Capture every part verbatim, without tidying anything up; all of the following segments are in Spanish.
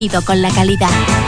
con la calidad.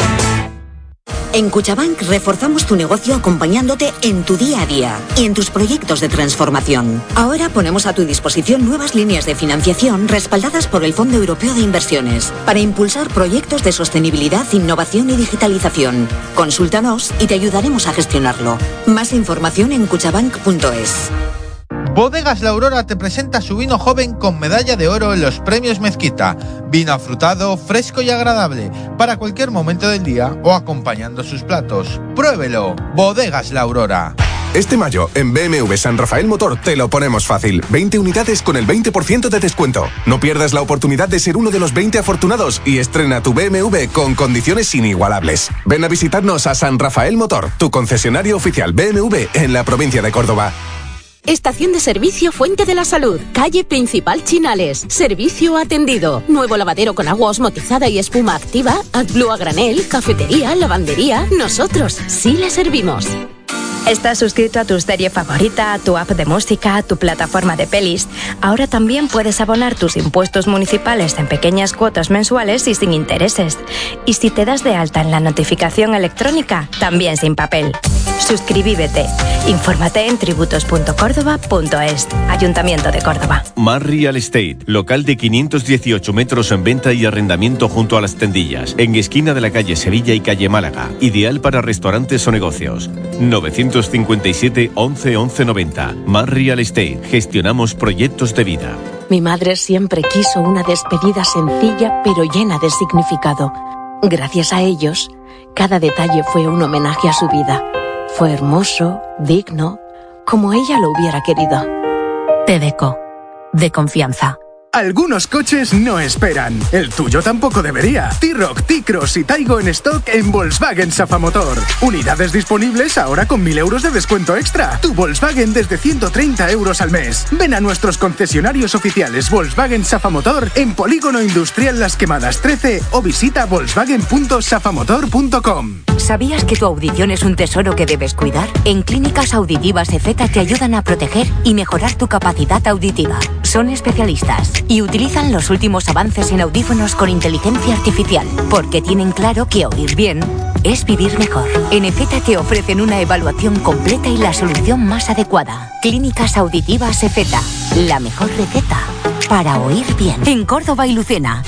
En Cuchabank reforzamos tu negocio acompañándote en tu día a día y en tus proyectos de transformación. Ahora ponemos a tu disposición nuevas líneas de financiación respaldadas por el Fondo Europeo de Inversiones para impulsar proyectos de sostenibilidad, innovación y digitalización. Consúltanos y te ayudaremos a gestionarlo. Más información en cuchabank punto es. Bodegas La Aurora te presenta su vino joven con medalla de oro en los premios Mezquita. Vino afrutado, fresco y agradable para cualquier momento del día o acompañando sus platos. ¡Pruébelo! Bodegas La Aurora. Este mayo, en B M W San Rafael Motor, te lo ponemos fácil. veinte unidades con el veinte por ciento de descuento. No pierdas la oportunidad de ser uno de los veinte afortunados y estrena tu B M W con condiciones inigualables. Ven a visitarnos a San Rafael Motor, tu concesionario oficial B M W en la provincia de Córdoba. Estación de servicio Fuente de la Salud, calle Principal Chinales. Servicio atendido. Nuevo lavadero con agua osmotizada y espuma activa. AdBlue a granel, cafetería, lavandería. Nosotros sí le servimos. ¿Estás suscrito a tu serie favorita, a tu app de música, a tu plataforma de pelis? Ahora también puedes abonar tus impuestos municipales en pequeñas cuotas mensuales y sin intereses. Y si te das de alta en la notificación electrónica, también sin papel. Suscríbete. Infórmate en tributos punto córdoba punto es. Ayuntamiento de Córdoba. Mar Real Estate, local de quinientos dieciocho metros en venta y arrendamiento junto a Las Tendillas, en esquina de la calle Sevilla y calle Málaga. Ideal para restaurantes o negocios. novecientos cincuenta y siete, once, once noventa. Mar Real Estate. Gestionamos proyectos de vida. Mi madre siempre quiso una despedida sencilla pero llena de significado. Gracias a ellos, cada detalle fue un homenaje a su vida. Fue hermoso, digno, como ella lo hubiera querido. Tedeco, de confianza. Algunos coches no esperan. El tuyo tampoco debería. T-Roc, T-Cross y Taigo en stock en Volkswagen Safamotor. Unidades disponibles ahora con mil euros de descuento extra. Tu Volkswagen desde ciento treinta euros al mes. Ven a nuestros concesionarios oficiales Volkswagen Safamotor en Polígono Industrial Las Quemadas trece o visita volkswagen punto safamotor punto com. ¿Sabías que tu audición es un tesoro que debes cuidar? En Clínicas Auditivas Efeta te ayudan a proteger y mejorar tu capacidad auditiva. Son especialistas y utilizan los últimos avances en audífonos con inteligencia artificial, porque tienen claro que oír bien es vivir mejor. En Efeta te ofrecen una evaluación completa y la solución más adecuada. Clínicas Auditivas Efeta, la mejor receta para oír bien. En Córdoba y Lucena.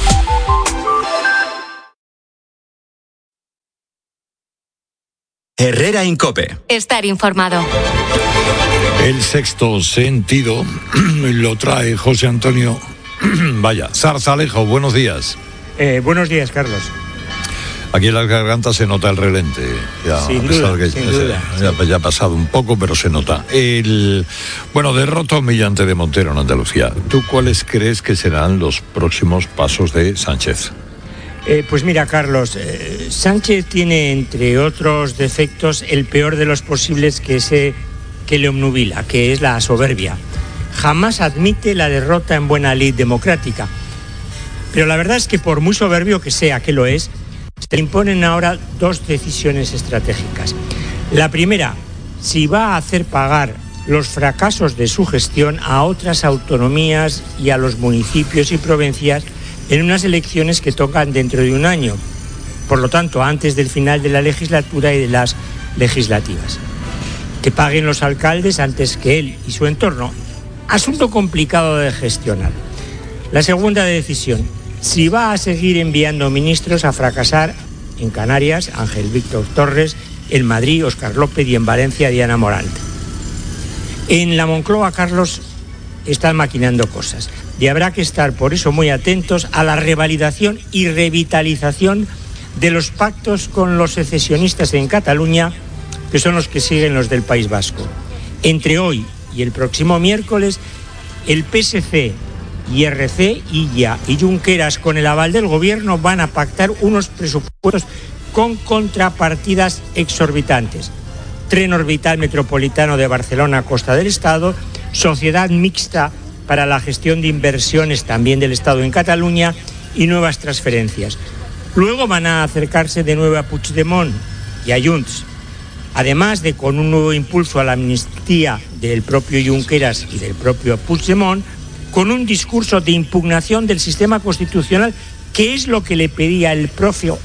Herrera Incope. Estar informado. El sexto sentido lo trae José Antonio Vaya, Zarzalejo, buenos días. Eh, buenos días, Carlos. Aquí en las gargantas se nota el relente. Ya, sin a pesar duda, que sin ya, duda. Ya, ya ha pasado un poco, pero se nota. El, bueno, derrota humillante de Montero en Andalucía. ¿Tú cuáles crees que serán los próximos pasos de Sánchez? Eh, pues mira, Carlos, eh, Sánchez tiene, entre otros defectos, el peor de los posibles que, ese, que le obnubila, que es la soberbia. Jamás admite la derrota en buena lid democrática. Pero la verdad es que por muy soberbio que sea, que lo es, se le imponen ahora dos decisiones estratégicas. La primera, si va a hacer pagar los fracasos de su gestión a otras autonomías y a los municipios y provincias en unas elecciones que tocan dentro de un año. Por lo tanto, antes del final de la legislatura y de las legislativas. Que paguen los alcaldes antes que él y su entorno. Asunto complicado de gestionar. La segunda decisión, si va a seguir enviando ministros a fracasar en Canarias, Ángel Víctor Torres, en Madrid, Óscar López y en Valencia, Diana Morante. En la Moncloa, Carlos, están maquinando cosas y habrá que estar por eso muy atentos a la revalidación y revitalización de los pactos con los secesionistas en Cataluña, que son los que siguen los del País Vasco. Entre hoy y el próximo miércoles, el P S C y R C, Illa y Junqueras, con el aval del gobierno, van a pactar unos presupuestos con contrapartidas exorbitantes. Tren orbital metropolitano de Barcelona a Costa del Estado, sociedad mixta para la gestión de inversiones también del Estado en Cataluña y nuevas transferencias. Luego van a acercarse de nuevo a Puigdemont y a Junts, además de con un nuevo impulso a la amnistía del propio Junqueras y del propio Puigdemont, con un discurso de impugnación del sistema constitucional ¿Qué es lo que le pedía el propio